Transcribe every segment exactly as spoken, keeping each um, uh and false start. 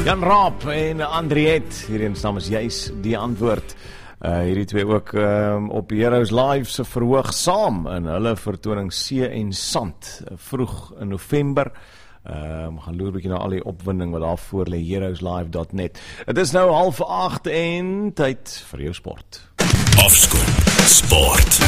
Jan Raap en Andriet, hierin staan is juis die antwoord. Uh, hierdie twee ook um, op Heroes Live se verhoog saam in hulle vertoning See en Sand, vroeg in November. Um, gaan loer bykie na al die opwinding wat daar voor lê, heroes live dot net. Het is nou half agt en tyd vir jou sport. Afskop Sport.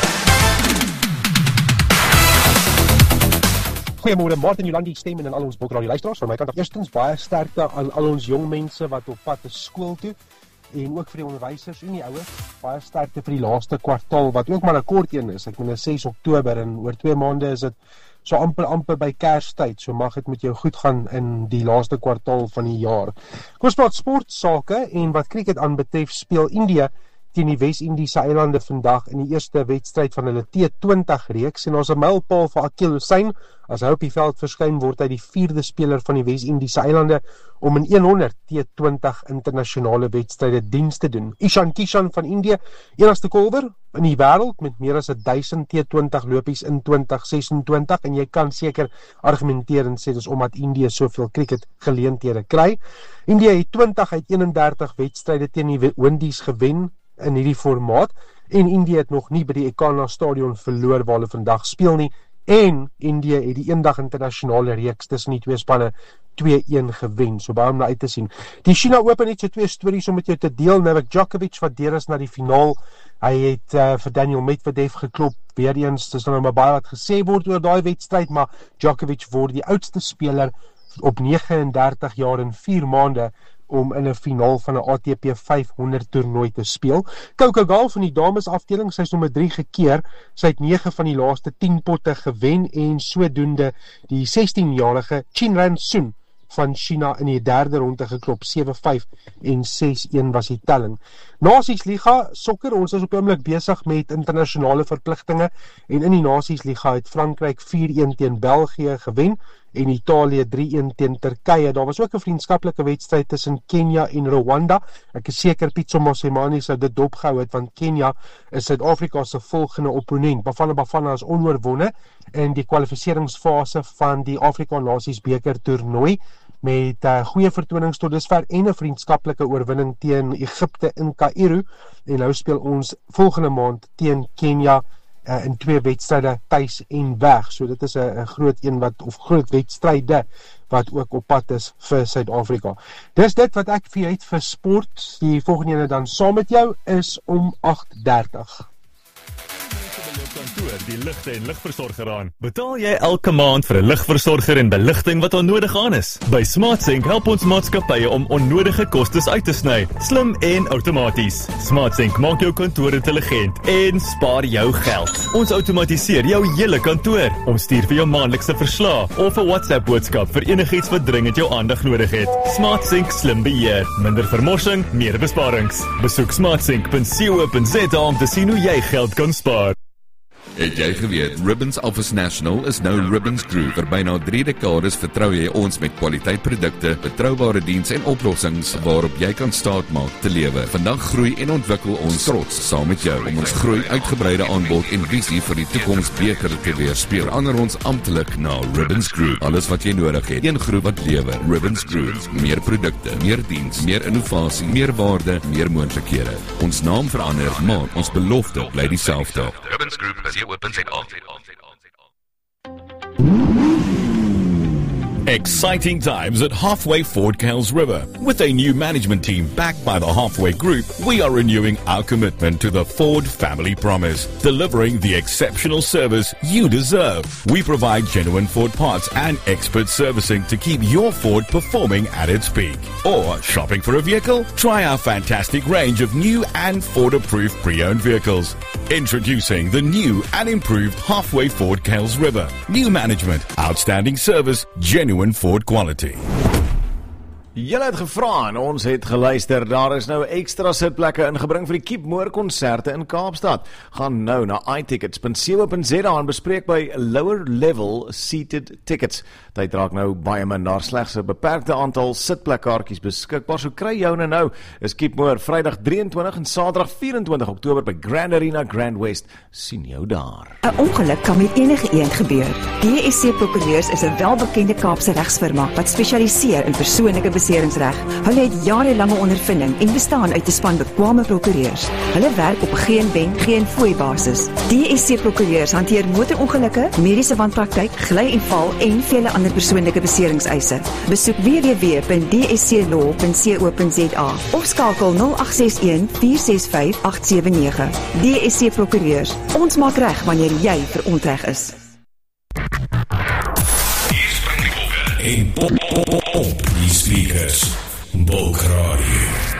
Goeiemôre, Martin Jolandi stem en al ons Bokradio luisteraars. Van my kant af eerstens baie sterkte aan al ons jong mense wat op pad is skool toe en ook vir die onderwysers en die ouers. Baie sterkte vir die laaste kwartaal wat ook maar 'n kort een is. Ek meen ses Oktober en oor twee maande is dit so amper amper by Kerstyd. So mag dit met jou goed gaan in die laaste kwartaal van die jaar. Kom ons praat sportsake en wat cricket aanbetref speel India teen die Wes-Indiese eilande vandag in die eerste wedstryd van hulle T twintig reeks en ons 'n mylpaal vir Akil Hussain as hy op die veld verskyn word hy die vierde speler van die Wes-Indiese eilande om in honderd T twintig internasionale wedstryde diens te doen. Ishan Kishan van India, enigste kolwer in die wêreld met meer as duisend T twintig lopies in twintig ses en twintig en jy kan seker argumenteer en sê dis omdat India soveel cricket geleenthede kry. India het twintig uit eenendertig wedstryde teen die Windies gewen in hierdie formaat en India het nog nie by die Ekana stadion verloor waar hulle vandag speel nie en India het die eendag internasionale reeks tussen die twee spanne twee een gewen, so baie om na uit te sien. Die China Open het so twee stories om met jou te deel. Novak Djokovic wat deur is na die finaal, hy het uh, vir Daniel Medvedev geklop, weer eens, dis nou maar baie wat gesê word oor daai wedstryd, maar Djokovic word die oudste speler op negenendertig jaar en vier maande om in 'n finaal van 'n A T P vyfhonderd toernooi te speel. Coco Gauff van die dames afdeling, sy is nommer drie gekeer. Sy het nege van die laaste tien potte gewen en sodoende die sestienjarige Qinran Sun van China in die derde ronde geklop, sewe vyf en ses een was die telling. Nasiesliga sokker, ons is op die oomblik besig met internasionale verpligtinge en in die Nasiesliga het Frankryk vier een teen België gewen en Italië drie een teen Turkye. Daar was ook 'n vriendskaplike wedstryd tussen Kenia en Rwanda. Ek is seker Pitso Mosemane sou dit dopgehou het want Kenia is Suid-Afrika se volgende opponent. Bafana Bafana is onoorwonne in die kwalifikasiefase van die Afrika Nasies beker toernooi met uh, goeie vertonings tot dusver en 'n vriendskaplike oorwinning teen Egipte in Kaïro en nou speel ons volgende maand teen Kenia uh, in twee wedstryde tuis en weg. So dit is 'n groot een wat of groot wedstryde wat ook op pad is vir Suid-Afrika. Dis dit wat ek vir jou het vir sport. Die volgende ene dan saam met jou is om agt dertig. Kantoor die ligte en ligversorger aan. Betaal jy elke maand vir 'n ligversorger en beligting wat onnodig aan is? By SmartSync help ons maatskappye om onnodige kostes uit te sny, slim en outomaties. SmartSync maak jou kantoor intelligent en spaar jou geld. Ons outomatiseer jou hele kantoor. Ons stuur vir jou maandelikse verslae of 'n WhatsApp boodskap vir enigiets wat dringend jou aandag nodig het. SmartSync slim beheer, minder vermorsing, meer besparings. Besoek smartsync punt co punt za om te sien hoe jy geld kan spaar. Het jy geweet, Ribbons Office National is nou Ribbons Group. Vir byna drie dekades vertrou jy ons met kwaliteitprodukte, betroubare diens en oplossings waarop jy kan staatmaak te lewe. Vandag groei en ontwikkel ons trots saam met jou om ons groei, uitgebreide aanbod en visie vir die toekoms beter te weerspieël. Verander ons amptelik na Ribbons Group. Alles wat jy nodig het, een groep wat lewer. Ribbons Group. Meer produkte, meer diens, meer innovasie, meer waarde, meer moontlikhede. Ons naam verander, maar ons belofte bly dieselfde. Ribbons Group is Exciting times at Halfway Ford Kells River. With a new management team backed by the Halfway Group, we are renewing our commitment to the Ford family promise, delivering the exceptional service you deserve. We provide genuine Ford parts and expert servicing to keep your Ford performing at its peak. Or shopping for a vehicle? Try our fantastic range of new and Ford-approved pre-owned vehicles. Introducing the new and improved Halfway Ford Kells River. New management, outstanding service, genuine Ford quality. Julle het gevra en ons het geluister. Daar is nou ekstra sitplekke ingebring vir die Keep Moore konserte in Kaapstad. Gaan nou na i tickets punt co punt za en bespreek by lower level seated tickets. Tyd raak nou baie min, daar slegs 'n beperkte aantal sitplekkaartjies beskikbaar. So kry joune nou. Is Keep Moore Vrydag drieëntwintig en Saterdag vyf-en-twintig Oktober by Grand Arena Grand West. Sien jou daar. 'n Ongeluk kan met enige een gebeur. D S C Prokureurs is 'n welbekende Kaapse regsfirma wat spesialiseer in persoonlike beseringsreg. Hulle het jarelange ondervinding en bestaan uit 'n span bekwame prokureurs. Hulle werk op 'n geen wen, geen fooi basis. D S C Prokureurs hanteer motorongelukke, mediese wanpraktyk, gly en val en vele ander persoonlike beseringseise. Besoek w w w punt d s c law punt co punt z a of skakel nul agt ses een vier ses vyf agt sewe nege. D S C Prokureurs. Ons maak reg wanneer jy verontreg is. En pop, pop, pop, op die speakers. Bulk Radio.